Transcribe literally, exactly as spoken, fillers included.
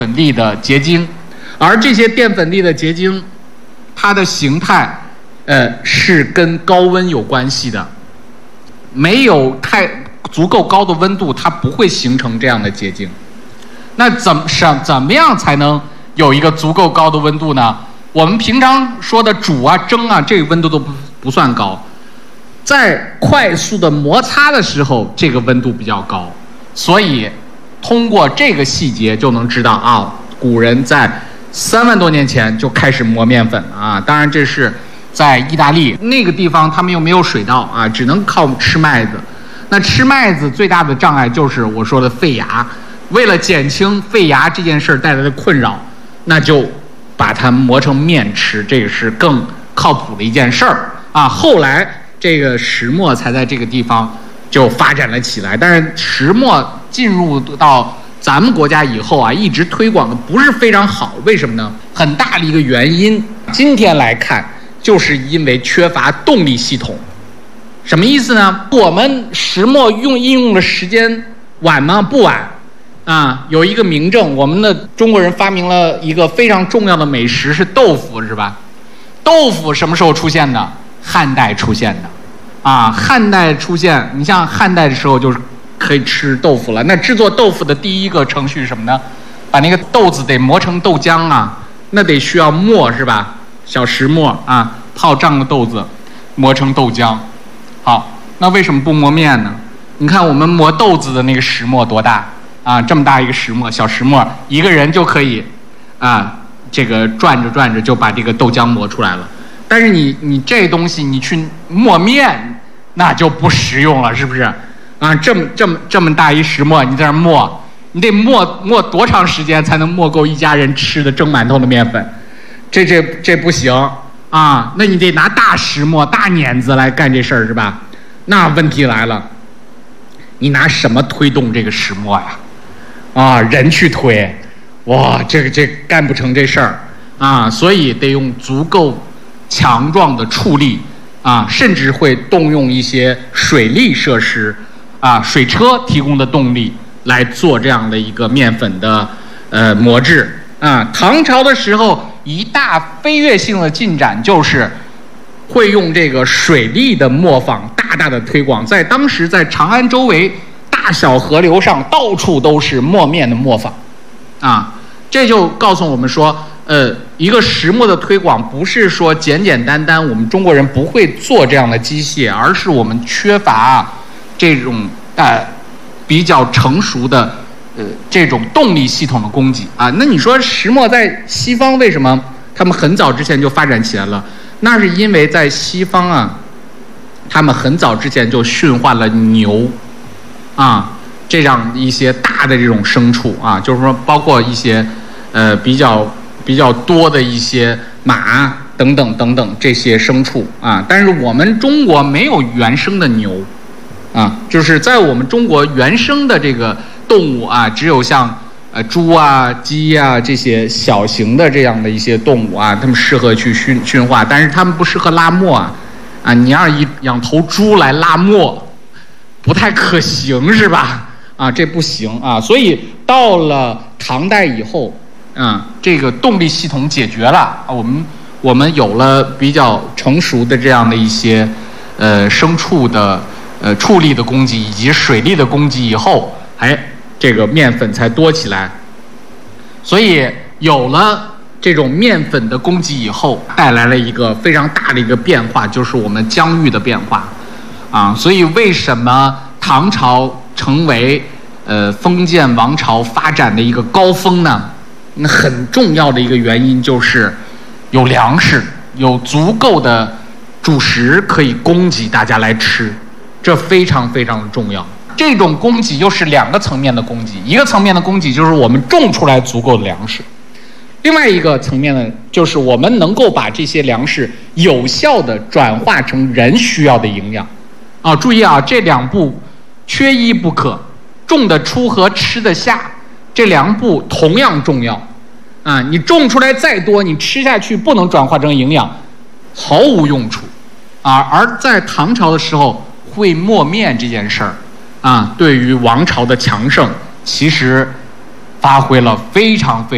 粉粒的结晶，而这些淀粉粒的结晶，它的形态，呃，是跟高温有关系的。没有太足够高的温度，它不会形成这样的结晶。那怎么怎怎么样才能有一个足够高的温度呢？我们平常说的煮啊、蒸啊，这个温度都不不算高。在快速的摩擦的时候，这个温度比较高，所以通过这个细节就能知道啊，古人在三万多年前就开始磨面粉啊。当然这是在意大利那个地方，他们又没有水稻啊，只能靠吃麦子。那吃麦子最大的障碍就是我说的废芽，为了减轻废芽这件事带来的困扰，那就把它磨成面吃，这个是更靠谱的一件事儿啊。后来这个石磨才在这个地方就发展了起来，但是石磨进入到咱们国家以后啊，一直推广的不是非常好。为什么呢？很大的一个原因，今天来看，就是因为缺乏动力系统。什么意思呢？我们石磨用应用的时间晚吗？不晚啊。有一个明证，我们的中国人发明了一个非常重要的美食，是豆腐，是吧？豆腐什么时候出现的？汉代出现的啊。汉代出现，你像汉代的时候就是可以吃豆腐了。那制作豆腐的第一个程序是什么呢？把那个豆子得磨成豆浆啊，那得需要磨，是吧？小石磨啊，泡胀的豆子磨成豆浆。好，那为什么不磨面呢？你看我们磨豆子的那个石磨多大啊？这么大一个石磨，小石磨，一个人就可以啊，这个转着转着就把这个豆浆磨出来了。但是你你这东西你去磨面，那就不实用了，是不是？啊，这么这么这么大一石磨，你在那磨，你得磨磨多长时间才能磨够一家人吃的蒸馒头的面粉？这这这不行啊！那你得拿大石磨、大碾子来干这事儿，是吧？那问题来了，你拿什么推动这个石磨呀？啊，人去推，哇，这个这干不成这事儿啊！所以得用足够强壮的畜力啊，甚至会动用一些水利设施啊，水车提供的动力来做这样的一个面粉的呃磨制啊。唐朝的时候，一大飞跃性的进展就是会用这个水利的磨坊大大的推广，在当时在长安周围大小河流上到处都是磨面的磨坊啊。这就告诉我们说，呃，一个石磨的推广不是说简简单单我们中国人不会做这样的机械，而是我们缺乏这种呃比较成熟的呃这种动力系统的供给啊。那你说石磨在西方为什么他们很早之前就发展起来了？那是因为在西方啊，他们很早之前就驯化了牛啊，这样一些大的这种牲畜啊，就是说包括一些呃比较比较多的一些马等等等等这些牲畜啊。但是我们中国没有原生的牛啊，就是在我们中国原生的这个动物啊，只有像呃猪啊、鸡啊这些小型的这样的一些动物啊，它们适合去驯驯化，但是它们不适合拉磨啊。啊，你要一养头猪来拉磨，不太可行，是吧？啊，这不行啊。所以到了唐代以后啊，这个动力系统解决了啊，我们我们有了比较成熟的这样的一些呃牲畜的呃畜力的供给以及水利的供给以后，哎，这个面粉才多起来。所以有了这种面粉的供给以后，带来了一个非常大的一个变化，就是我们疆域的变化啊。所以为什么唐朝成为呃封建王朝发展的一个高峰呢？那很重要的一个原因就是有粮食，有足够的主食可以供给大家来吃，这非常非常的重要。这种供给又是两个层面的供给，一个层面的供给就是我们种出来足够的粮食，另外一个层面呢，就是我们能够把这些粮食有效地转化成人需要的营养啊。注意啊，这两步缺一不可，种得出和吃得下这两步同样重要啊。你种出来再多，你吃下去不能转化成营养，毫无用处啊。而在唐朝的时候，会磨面这件事儿啊，对于王朝的强盛其实发挥了非常非常